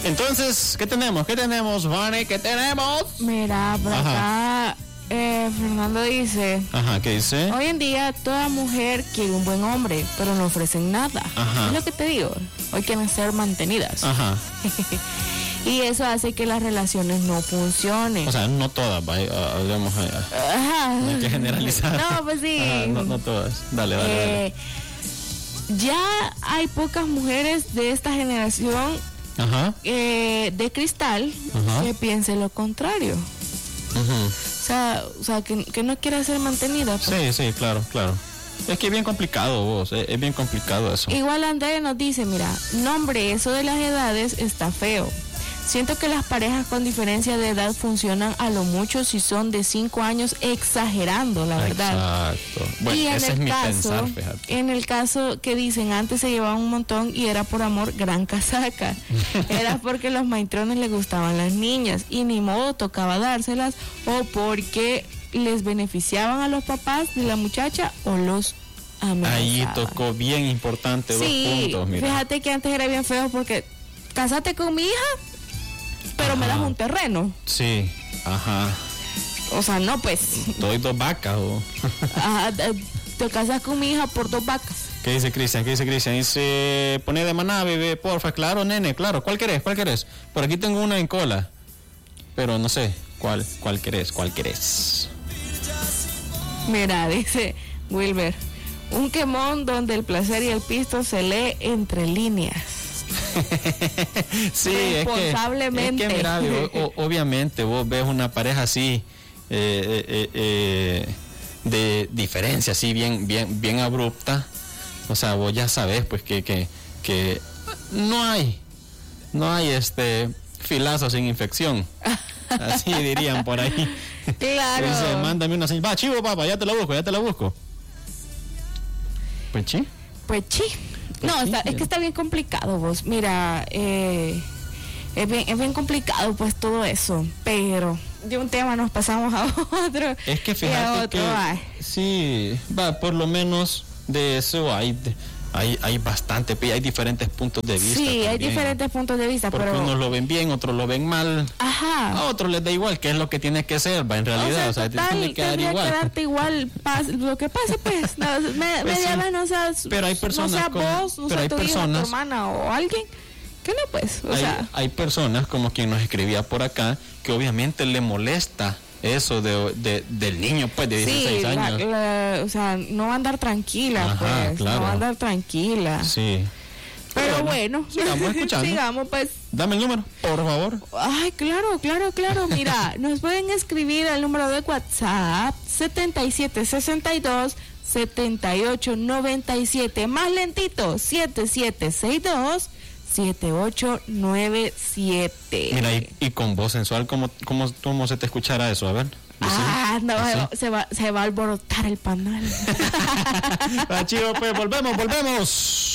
Entonces, ¿qué tenemos? Vane? ¿Qué tenemos? Mira, por acá Fernando dice... Ajá, ¿qué dice? Hoy en día toda mujer quiere un buen hombre, pero no ofrecen nada. Ajá. Es lo que te digo. Hoy quieren ser mantenidas. Ajá. Y eso hace que las relaciones no funcionen. O sea, no todas, hablemos. Ajá. No hay que generalizar. No, pues sí. Ajá, no todas. Dale. Ya hay pocas mujeres de esta generación Ajá. de cristal Ajá. que piensen lo contrario. Ajá. O sea que no quiera ser mantenida. Pues. Sí, claro. Es que es bien complicado, vos. Es bien complicado eso. Igual Andrea nos dice, mira, no hombre, eso de las edades está feo. Siento que las parejas con diferencia de edad funcionan a lo mucho si son de 5 años, exagerando, la verdad. Exacto. Bueno, Y ese es mi pensar, fíjate. En el caso que dicen, antes se llevaban un montón y era por amor, gran casaca. Era porque los maitrones les gustaban las niñas y ni modo tocaba dárselas, o porque les beneficiaban a los papás de la muchacha o los amenazaban. Ahí tocó bien importante, sí, 2 puntos, mira. Fíjate que antes era bien feo porque casate con mi hija, pero me das un terreno. Sí, ajá. O sea, no, pues. Doy 2 vacas. Ajá, te casas con mi hija por 2 vacas. ¿Qué dice Cristian? Dice, poné de maná, bebé, porfa. Claro, nene, claro. ¿Cuál querés? Por aquí tengo una en cola. Pero no sé, ¿cuál querés? Mira, dice Wilber, un quemón donde el placer y el pisto se lee entre líneas. Sí, responsablemente. Es que mira, obviamente vos ves una pareja así de diferencia así bien abrupta, o sea, vos ya sabes pues que no hay filazo sin infección. Así dirían por ahí. Claro. Dice, mándame una señal. Va, chivo, papá, ya te la busco. Pues sí. No, es que está bien complicado, vos. Mira, es bien complicado pues todo eso, pero de un tema nos pasamos a otro. Es que fíjate que sí, va, por lo menos de eso hay bastante, hay diferentes puntos de vista. Sí, también. hay diferentes puntos de vista, porque unos lo ven bien, otros lo ven mal. Ajá. A otros les da igual, que es lo que tiene que ser, va, en realidad, o sea tiene que dar igual. Que darte igual lo que pase, pues. No, media vez no seas, pero hay personas, no seas vos, no seas tu hija, tu hermana o alguien. Que no, pues, hay personas como quien nos escribía por acá que obviamente le molesta eso del niño, pues, de 16 años. O sea, no va a andar tranquila. Ajá, pues, claro. no va a andar tranquila. Sí. Pero bueno, sigamos escuchando. Sigamos, pues. Dame el número, por favor. Ay, claro. Mira, nos pueden escribir al número de WhatsApp 7762-7897. Más lentito, 7762-7897. Mira, y con voz sensual, ¿cómo se te escuchará eso? A ver. No, se va a alborotar el panal. Chivo, pues, volvemos.